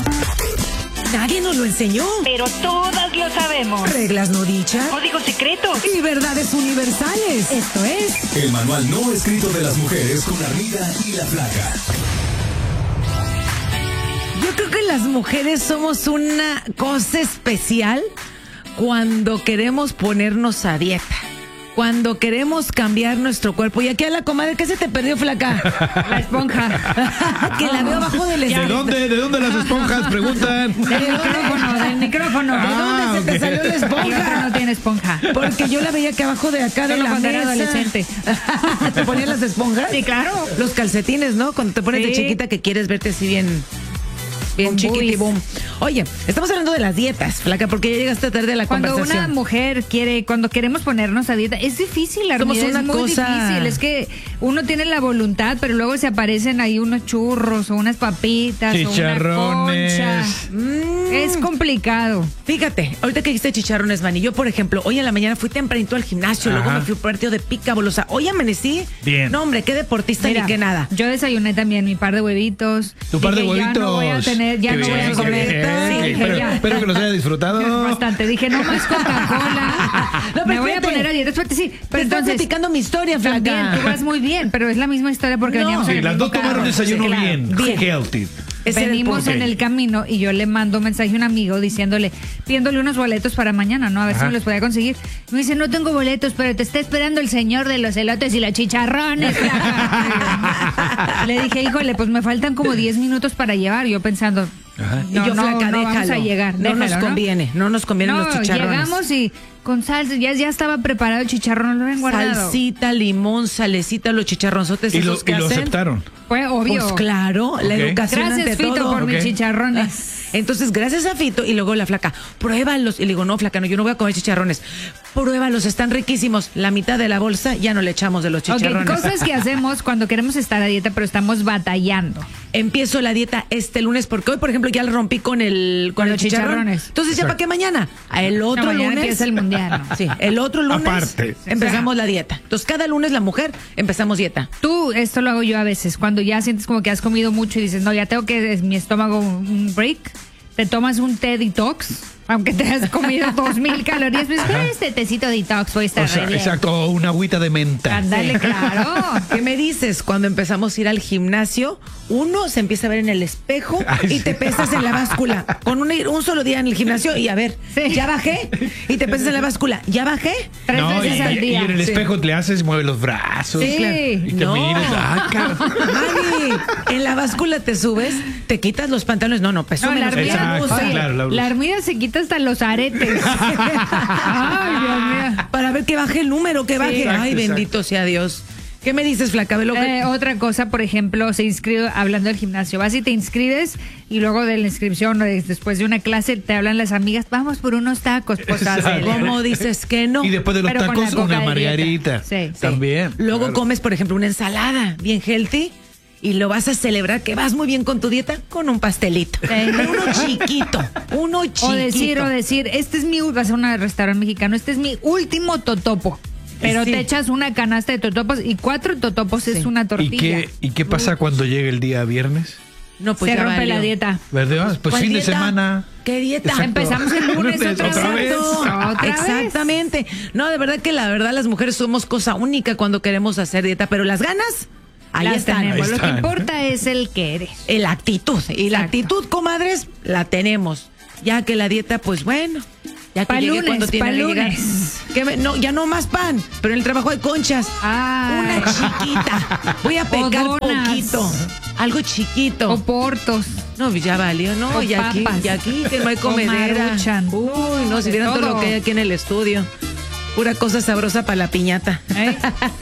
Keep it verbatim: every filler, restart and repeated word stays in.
Nadie nos lo enseñó. Pero todas lo sabemos. Reglas no dichas. Códigos secretos. Y verdades universales. Esto es... El manual no escrito de las mujeres con Armida y la Flaca. Yo creo que las mujeres somos una cosa especial cuando queremos ponernos a dieta. Cuando queremos cambiar nuestro cuerpo. Y aquí a la comadre, ¿qué se te perdió, Flaca? La esponja. Que la veo abajo del ¿De esponja. dónde, ¿De dónde las esponjas? Preguntan. Del micrófono, del micrófono. ¿De Ah, dónde se te ok. salió la El otro esponja? no tiene esponja. Porque yo la veía que abajo de acá de Solo la cuando era mesa. adolescente. ¿Te ponían las esponjas? Sí, claro. Los calcetines, ¿no? Cuando te pones de Sí. chiquita que quieres verte así bien... Bien Con chiquitibum. Oye, estamos hablando de las dietas, Flaca, porque ya llegaste tarde a la Cuando conversación. una mujer quiere, cuando queremos ponernos a dieta, es difícil, Somos Armida, una es muy cosa- difícil. Es que uno tiene la voluntad, pero luego se aparecen ahí unos churros o unas papitas Chicharrones. o una concha. Mm. Es complicado. Fíjate, ahorita que dijiste chicharrones, Manny, yo, por ejemplo, hoy en la mañana fui tempranito al gimnasio, Ajá. luego me fui por partido de pickleball, o sea, hoy amanecí. Bien. No, hombre, qué deportista Mira, ni qué nada. yo desayuné también mi par de huevitos. Tu par de Dije, huevitos. Ya no voy a tener, ya Qué no voy bien, a qué comer. bien. Sí, dije, Espero, ya. espero que los haya disfrutado. Bastante. Dije, no más Coca-Cola. No, pero me voy a espérate. poner a dieta. Espérate, sí. Te Pero estoy entonces, platicando mi historia, Flaca. también, tú vas muy bien, pero es la misma historia porque No. veníamos Sí, en el Las mismo dos tomaron carro. desayuno Sí, claro. bien, Bien. healthy. Ese era el Venimos punto. en el camino y yo le mando un mensaje a un amigo diciéndole, pidiéndole unos boletos para mañana, ¿no? A ver Ajá. si me los podía conseguir. Me dice, no tengo boletos, pero te está esperando el señor de los elotes y los chicharrones. Flaca". Le dije, híjole, pues me faltan como diez minutos para llevar. Yo pensando, Ajá. Y yo, no, no, Flaca, no déjalo. vamos a llegar. No nos déjalo, conviene, no nos convienen No, los chicharrones. llegamos y con salsa, ya, ya estaba preparado el chicharrón, lo habían guardado. Salsita, limón, salecita, los chicharronzotes Y lo, esos que y lo hacen. aceptaron. Fue obvio. Pues claro, la Ok. educación Gracias, ante Fito, todo. por Ok. mis chicharrones. Entonces, gracias a Fito, y luego la Flaca, pruébalos. Y le digo, no, Flaca, no, yo no voy a comer chicharrones. Pruébalos, están riquísimos. La mitad de la bolsa ya no le echamos de los Ok, chicharrones. cosas que hacemos cuando queremos estar a dieta, pero estamos batallando. Empiezo la dieta este lunes, porque hoy, por ejemplo, ya la rompí con el con, Con el los chicharrón. chicharrones. Entonces, ¿ya para qué mañana? A el otro No, mañana lunes. empieza el mundial, ¿no? Sí, el otro lunes Aparte. empezamos la dieta. Entonces, cada lunes la mujer empezamos dieta. Tú, esto lo hago yo a veces, cuando ya sientes como que has comido mucho y dices, no, ya tengo que, es mi estómago un break, te tomas un té detox, aunque te has comido dos mil calorías, pues con este tecito detox voy a estar O sea, re bien. exacto, una agüita de menta. Ándale, claro. ¿Qué me dices? Cuando empezamos a ir al gimnasio, uno se empieza a ver en el espejo Ay, y sí. te pesas en la báscula. Con un, un solo día en el gimnasio y a ver, Sí. ya bajé. Y te pesas en la báscula, ya bajé. Tres No, y, veces al y día. en el Sí. espejo le haces, mueve los brazos. Sí. Y te No. miras. Ah, car- Mami, en la báscula te subes, te quitas los pantalones. No, no, peso No, la menos. armida, Exacto, oye, claro, la blusa. la armida se quita hasta los aretes. Ay, Dios mío. Para ver que baje el número, que baje. Exacto, Ay, exacto. bendito sea Dios. ¿Qué me dices, Flaca? Ve lo que- Eh, otra cosa, por ejemplo, se inscribe, hablando del gimnasio, vas y te inscribes y luego de la inscripción o de- después de una clase te hablan las amigas, vamos por unos tacos, pues Exacto. hazle. ¿Cómo dices que no? Y después de los Pero con tacos, la coca una de margarita. dieta. Sí, sí. También. Luego claro. comes, por ejemplo, una ensalada bien healthy y lo vas a celebrar que vas muy bien con tu dieta con un pastelito. Sí. Pero uno chiquito, uno chiquito. O decir, o decir, este es mi, vas a un restaurante mexicano, este es mi último totopo. Pero Sí. te echas una canasta de totopos y cuatro totopos Sí. es una ¿Y tortilla. qué, ¿Y qué pasa cuando llega el día viernes? No, pues se ya rompe valió. la dieta. ¿Verdad? Pues ¿Cuál fin de dieta? semana. ¿Qué dieta? Exacto. Empezamos el lunes otra, ¿Otra vez? Exacto. ¿Otra vez? Exactamente. No, de verdad que la verdad las mujeres somos cosa única cuando queremos hacer dieta, pero las ganas, ahí Las están. tenemos. Ahí Lo que están. importa es el que eres. Eh, La actitud. Y la Exacto. actitud, comadres, la tenemos. Ya que la dieta, pues bueno. Ya que Pa' llegue lunes, cuando tiene pa' que llegar. lunes. Que me- no, ya no más pan, pero en el trabajo hay conchas. Ah. Una chiquita. Voy a pecar O donas. poquito. Algo chiquito. O portos. No, ya valió, no, O y aquí, papas. y aquí que no hay O comedera. Maruchan. Uy, no, si vieran todo Todo. lo que hay aquí en el estudio. Pura cosa sabrosa para la piñata. ¿Eh?